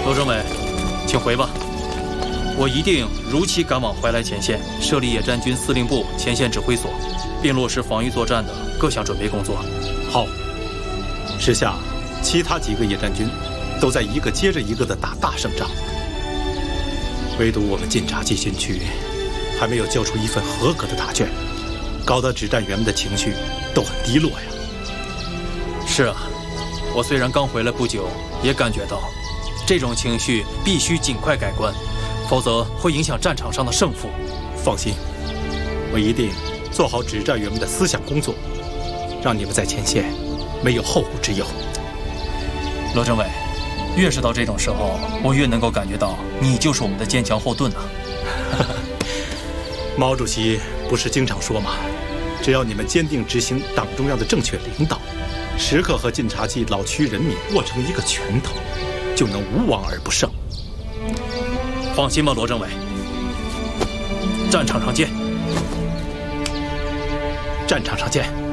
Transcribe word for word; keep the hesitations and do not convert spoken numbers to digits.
罗政委，请回吧。我一定如期赶往怀来前线，设立野战军司令部前线指挥所，并落实防御作战的各项准备工作。 好。时下，其他几个野战军都在一个接着一个的打大胜仗，唯独我们晋察冀军区还没有交出一份合格的答卷，搞得指战员们的情绪都很低落呀。 是啊，我虽然刚回来不久，也感觉到这种情绪必须尽快改观，否则会影响战场上的胜负。 放心，我一定做好指战员们的思想工作，让你们在前线没有后顾之忧。 罗政委，越是到这种时候，我越能够感觉到你就是我们的坚强后盾啊。 毛主席不是经常说吗？只要你们坚定执行党中央的正确领导，时刻和晋察冀老区人民握成一个拳头，就能无往而不胜。 放心吧，罗政委，战场上见。 战场上见。